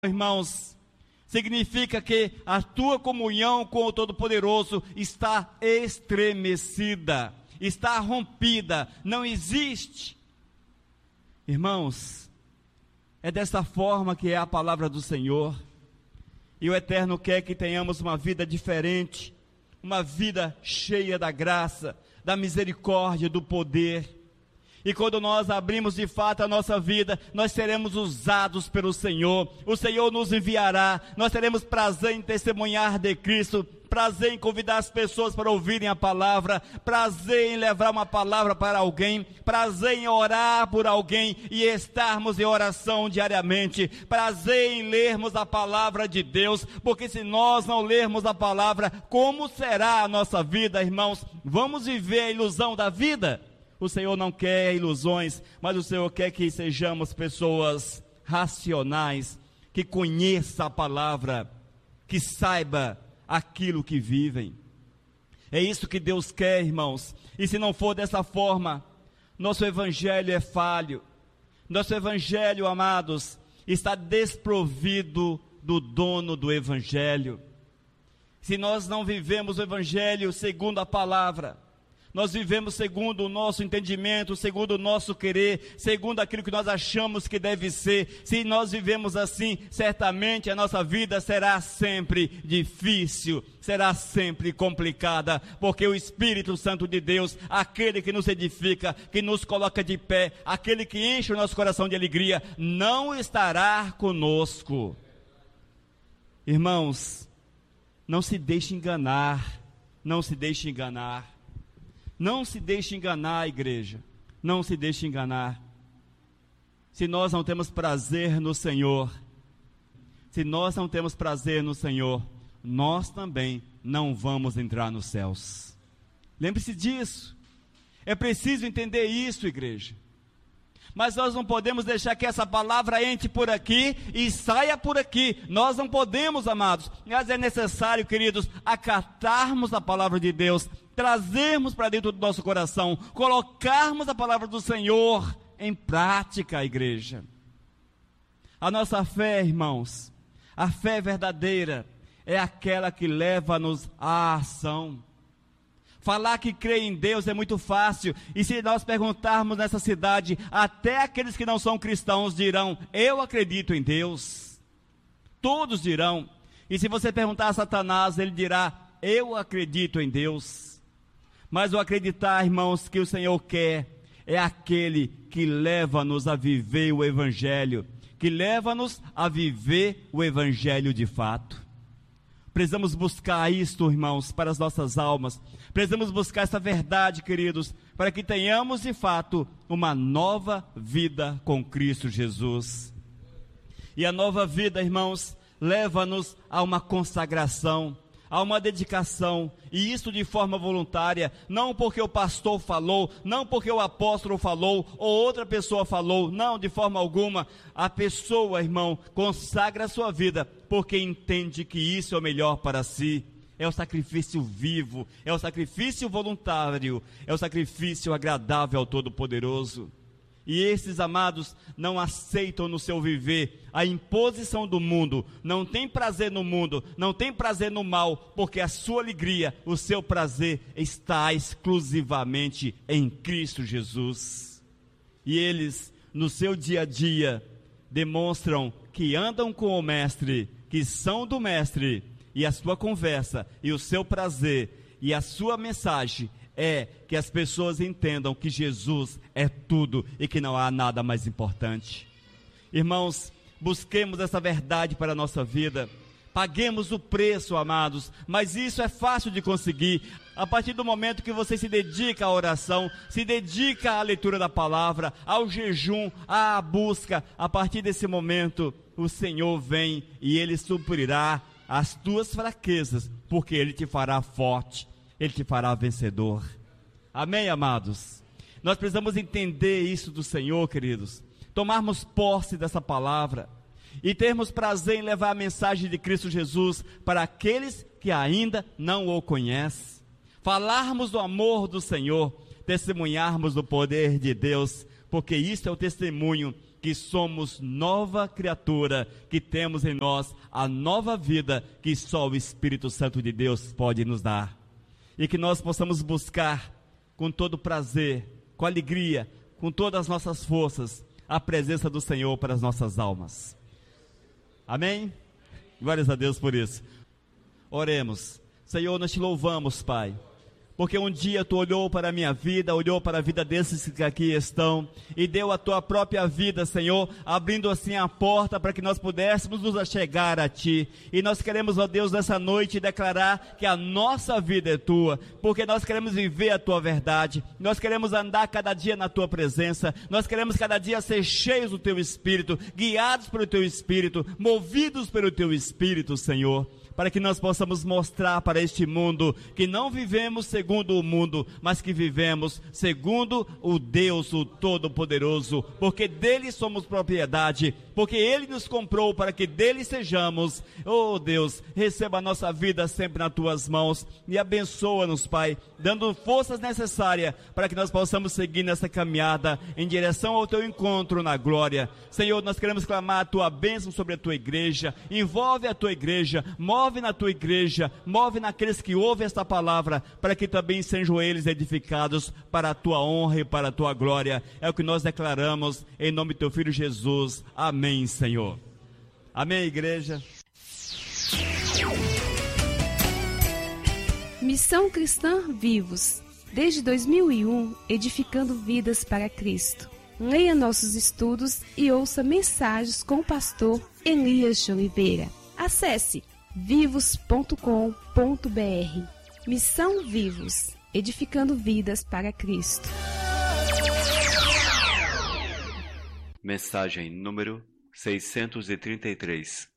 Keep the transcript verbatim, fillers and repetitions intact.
irmãos, significa que a tua comunhão com o Todo-Poderoso está estremecida, está rompida, não existe. Irmãos, é dessa forma que é a palavra do Senhor, e o Eterno quer que tenhamos uma vida diferente, uma vida cheia da graça, da misericórdia, do poder. E quando nós abrimos de fato a nossa vida, nós seremos usados pelo Senhor, o Senhor nos enviará, nós teremos prazer em testemunhar de Cristo, prazer em convidar as pessoas para ouvirem a palavra, prazer em levar uma palavra para alguém, prazer em orar por alguém e estarmos em oração diariamente, prazer em lermos a palavra de Deus, porque se nós não lermos a palavra, como será a nossa vida, irmãos? Vamos viver a ilusão da vida? O Senhor não quer ilusões, mas o Senhor quer que sejamos pessoas racionais, que conheça a palavra, que saiba aquilo que vivem. É isso que Deus quer, irmãos. E se não for dessa forma, nosso evangelho é falho. Nosso evangelho, amados, está desprovido do dono do evangelho. Se nós não vivemos o evangelho segundo a palavra, nós vivemos segundo o nosso entendimento, segundo o nosso querer, segundo aquilo que nós achamos que deve ser. Se nós vivemos assim, certamente a nossa vida será sempre difícil, será sempre complicada, porque o Espírito Santo de Deus, aquele que nos edifica, que nos coloca de pé, aquele que enche o nosso coração de alegria, não estará conosco. Irmãos, não se deixe enganar, não se deixe enganar. Não se deixe enganar, igreja, não se deixe enganar. Se nós não temos prazer no Senhor, se nós não temos prazer no Senhor, nós também não vamos entrar nos céus. Lembre-se disso, é preciso entender isso, igreja. Mas nós não podemos deixar que essa palavra entre por aqui e saia por aqui. Nós não podemos, amados. Mas é necessário, queridos, acatarmos a palavra de Deus, trazermos para dentro do nosso coração, colocarmos a palavra do Senhor em prática, igreja. A nossa fé, irmãos, a fé verdadeira é aquela que leva-nos à ação. Falar que crê em Deus é muito fácil, e se nós perguntarmos nessa cidade, até aqueles que não são cristãos dirão, eu acredito em Deus. Todos dirão. E se você perguntar a Satanás, ele dirá, eu acredito em Deus. Mas o acreditar, irmãos, que o Senhor quer, é aquele que leva-nos a viver o Evangelho, que leva-nos a viver o Evangelho de fato. Precisamos buscar isto, irmãos, para as nossas almas. Precisamos buscar essa verdade, queridos, para que tenhamos de fato uma nova vida com Cristo Jesus. E a nova vida, irmãos, leva-nos a uma consagração, a uma dedicação, e isso de forma voluntária, não porque o pastor falou, não porque o apóstolo falou, ou outra pessoa falou, não, de forma alguma. A pessoa, irmão, consagra a sua vida, porque entende que isso é o melhor para si. É o sacrifício vivo, é o sacrifício voluntário, é o sacrifício agradável ao Todo-Poderoso. E esses, amados, não aceitam no seu viver a imposição do mundo, não tem prazer no mundo, não tem prazer no mal, porque a sua alegria, o seu prazer está exclusivamente em Cristo Jesus. E eles, no seu dia a dia, demonstram que andam com o Mestre, que são do Mestre, e a sua conversa, e o seu prazer, e a sua mensagem é que as pessoas entendam que Jesus é tudo e que não há nada mais importante. Irmãos, busquemos essa verdade para a nossa vida, paguemos o preço, amados, mas isso é fácil de conseguir, a partir do momento que você se dedica à oração, se dedica à leitura da palavra, ao jejum, à busca. A partir desse momento, o Senhor vem e Ele suprirá as tuas fraquezas, porque Ele te fará forte, Ele te fará vencedor. Amém, amados? Nós precisamos entender isso do Senhor, queridos, tomarmos posse dessa palavra e termos prazer em levar a mensagem de Cristo Jesus para aqueles que ainda não o conhecem, falarmos do amor do Senhor, testemunharmos do poder de Deus, porque isso é o testemunho que somos nova criatura, que temos em nós a nova vida que só o Espírito Santo de Deus pode nos dar. E que nós possamos buscar com todo prazer, com alegria, com todas as nossas forças, a presença do Senhor para as nossas almas. Amém? Glórias a Deus por isso. Oremos. Senhor, nós te louvamos, Pai, porque um dia Tu olhou para a minha vida, olhou para a vida desses que aqui estão, e deu a Tua própria vida, Senhor, abrindo assim a porta para que nós pudéssemos nos achegar a Ti. E nós queremos, ó Deus, nessa noite declarar que a nossa vida é Tua, porque nós queremos viver a Tua verdade, nós queremos andar cada dia na Tua presença, nós queremos cada dia ser cheios do Teu Espírito, guiados pelo Teu Espírito, movidos pelo Teu Espírito, Senhor, para que nós possamos mostrar para este mundo que não vivemos segundo o mundo, mas que vivemos segundo o Deus, o Todo-Poderoso, porque dele somos propriedade, porque ele nos comprou para que dele sejamos. Oh Deus, receba a nossa vida sempre nas Tuas mãos e abençoa-nos, Pai, dando forças necessárias para que nós possamos seguir nessa caminhada em direção ao Teu encontro na glória. Senhor, nós queremos clamar a Tua bênção sobre a Tua igreja, envolve a Tua igreja, move na Tua igreja, move naqueles que ouvem esta palavra, para que também sejam eles edificados para a Tua honra e para a Tua glória. É o que nós declaramos em nome do Teu Filho Jesus. Amém, Senhor. Amém, igreja. Missão Cristã Vivos, desde dois mil e um, edificando vidas para Cristo. Leia nossos estudos e ouça mensagens com o pastor Elias de Oliveira. Acesse vivos ponto com ponto br. Missão Vivos, edificando vidas para Cristo. Mensagem número seiscentos e trinta e três.